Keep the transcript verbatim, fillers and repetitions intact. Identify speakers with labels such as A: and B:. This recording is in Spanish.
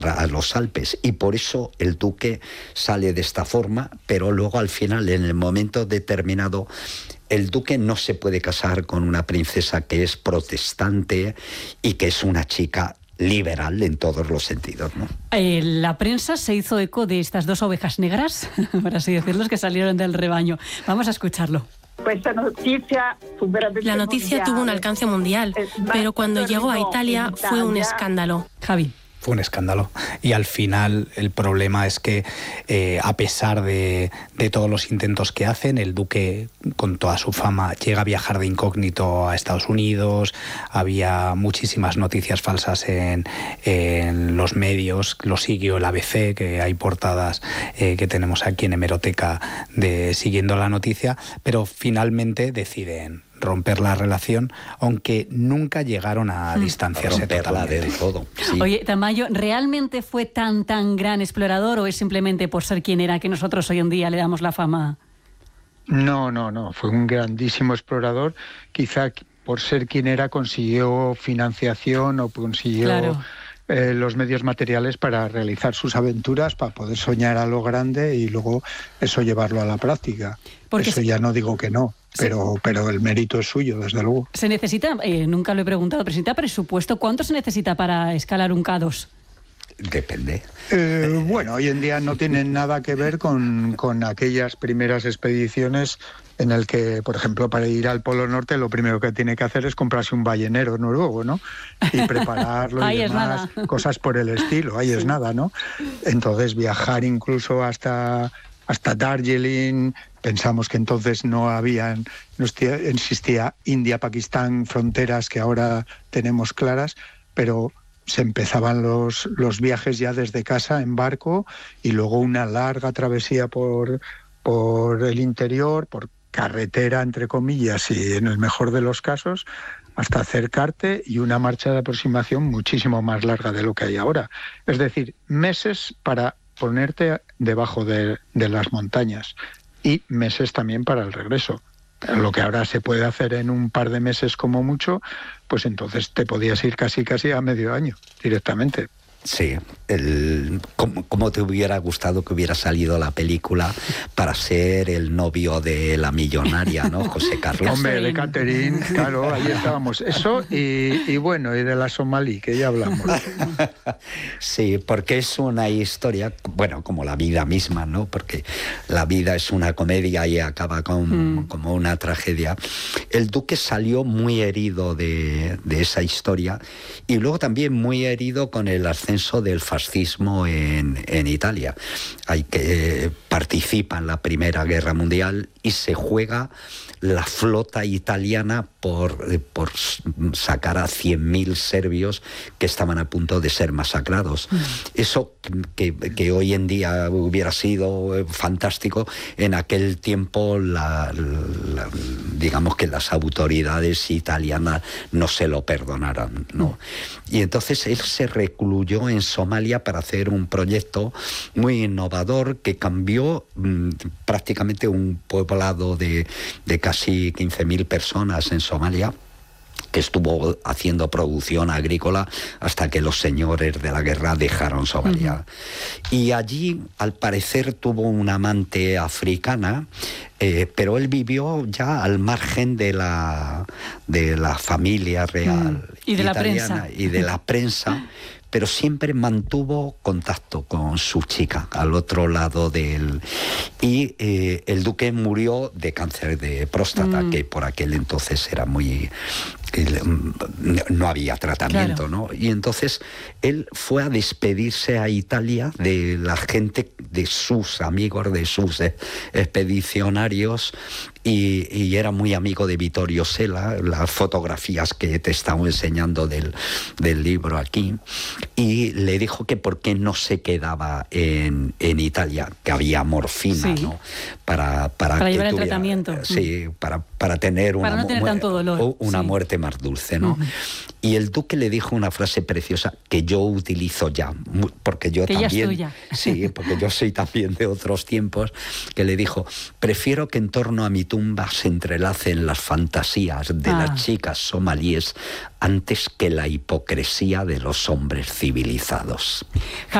A: a los Alpes, y por eso el duque sale de esta forma, pero luego al final, en el momento determinado, el duque no se puede casar con una princesa que es protestante y que es una chica liberal en todos los sentidos, ¿no?
B: Eh, la prensa se hizo eco de estas dos ovejas negras, por así decirlo, que salieron del rebaño. Vamos a escucharlo.
C: Pues la noticia,
D: la noticia tuvo un alcance mundial, pero cuando llegó a Italia fue un escándalo.
B: Javi.
E: Fue un escándalo. Y al final el problema es que, eh, a pesar de, de todos los intentos que hacen, el duque, con toda su fama, llega a viajar de incógnito a Estados Unidos. Había muchísimas noticias falsas en, en los medios. Lo siguió el A B C, que hay portadas eh, que tenemos aquí en Hemeroteca de siguiendo la noticia. Pero finalmente deciden romper la relación, aunque nunca llegaron a distanciarse totalmente.
A: Del todo. Sí.
B: Oye, Tamayo, ¿realmente fue tan, tan gran explorador o es simplemente por ser quien era que nosotros hoy en día le damos la fama?
F: No, no, no. Fue un grandísimo explorador. Quizá por ser quien era consiguió financiación o consiguió... Claro. Eh, los medios materiales para realizar sus aventuras, para poder soñar a lo grande y luego eso llevarlo a la práctica. Porque eso se... ya no digo que no, pero, se... pero el mérito es suyo, desde luego.
B: ¿Se necesita, eh, nunca lo he preguntado, pero se necesita presupuesto? ¿Cuánto se necesita para escalar un K dos?
A: Depende.
F: Eh, bueno, hoy en día no tienen nada que ver con, con aquellas primeras expediciones en el que, por ejemplo, para ir al Polo Norte lo primero que tiene que hacer es comprarse un ballenero noruego, ¿no? Y prepararlo y demás, cosas por el estilo, ahí sí. Es nada, ¿no? Entonces viajar incluso hasta, hasta Darjeeling, pensamos que entonces no habían, no existía India-Pakistán, fronteras que ahora tenemos claras, pero se empezaban los, los viajes ya desde casa en barco y luego una larga travesía por, por el interior, por carretera, entre comillas, y en el mejor de los casos, hasta acercarte, y una marcha de aproximación muchísimo más larga de lo que hay ahora. Es decir, meses para ponerte debajo de, de las montañas y meses también para el regreso. Lo que ahora se puede hacer en un par de meses como mucho, pues entonces te podías ir casi casi a medio año directamente.
A: Sí, el, como, como te hubiera gustado que hubiera salido la película para ser el novio de la millonaria, ¿no, José Carlos?
F: Hombre, de Catherine, claro, ahí estábamos. Eso y, y bueno, y de la somalí, que ya hablamos.
A: Sí, porque es una historia, bueno, como la vida misma, ¿no? Porque la vida es una comedia y acaba con, mm. como una tragedia. El duque salió muy herido de, de esa historia y luego también muy herido con el ascenso del fascismo en, en Italia. Hay que eh, participa en la Primera Guerra Mundial y se juega la flota italiana por, eh, por sacar a cien mil serbios que estaban a punto de ser masacrados. Mm. Eso que, que hoy en día hubiera sido fantástico, en aquel tiempo la, la, digamos que las autoridades italianas no se lo perdonaron, ¿no? Mm. Y entonces él se recluyó en Somalia para hacer un proyecto muy innovador que cambió mmm, prácticamente un poblado de, de casi quince mil personas en Somalia, que estuvo haciendo producción agrícola hasta que los señores de la guerra dejaron Somalia. Uh-huh. Y allí, al parecer, tuvo una amante africana, eh, pero él vivió ya al margen de la, de la familia real uh-huh. y de italiana la prensa. y de la prensa. Pero siempre mantuvo contacto con su chica al otro lado del... Y eh, el duque murió de cáncer de próstata, mm. que por aquel entonces era muy... no había tratamiento, claro. ¿no? Y entonces él fue a despedirse a Italia de la gente, de sus amigos, de sus expedicionarios, y, y era muy amigo de Vittorio Sela, las fotografías que te estaba enseñando del, del libro aquí, y le dijo que por qué no se quedaba en, en Italia, que había morfina, sí. ¿no? Para, para,
B: para
A: que
B: llevar
A: tuviera,
B: el tratamiento.
A: Sí, para, para tener una,
B: para no tener
A: mu-
B: tanto dolor.
A: una
B: sí.
A: muerte más dulce, ¿no?
B: Uh-huh.
A: Y el duque le dijo una frase preciosa que yo utilizo ya, porque yo
B: que
A: también...
B: ya es tuya.
A: Sí, porque yo soy también de otros tiempos, que le dijo: prefiero que en torno a mi tumba se entrelacen las fantasías de
B: Ah.
A: las chicas somalíes antes que la hipocresía de los hombres civilizados.